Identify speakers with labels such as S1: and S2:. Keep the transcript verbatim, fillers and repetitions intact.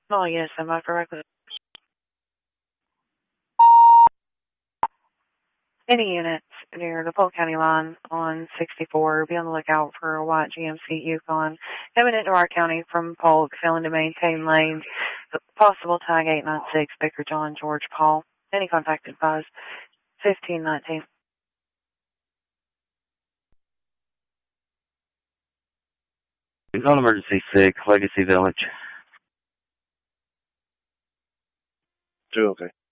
S1: Oh, yes, am I correctly? Any units near the Polk County line on sixty-four, be on the lookout for a white G M C Yukon coming into our county from Polk, failing to maintain lanes. Possible tag eight nine six, Baker John George Paul. Any contact advised, fifteen nineteen.
S2: He's on emergency six, Legacy Village.
S3: Two, okay.